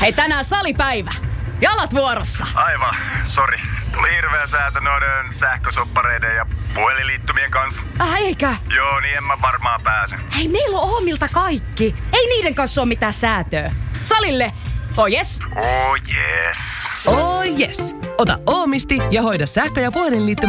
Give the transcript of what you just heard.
Hei, tänään salipäivä. Jalat vuorossa. Aivan, sori. Tuli hirveä säätö noiden sähkösoppareiden ja puhelinliittymien kanssa. Eikä? Joo, niin en mä varmaan pääse. Hei, meillä on Oomilta kaikki. Ei niiden kanssa ole mitään säätöä. Salille. Oh yes. Oh yes. Oh yes. Ota Oomisti ja hoida sähkö- ja puhelinliittymä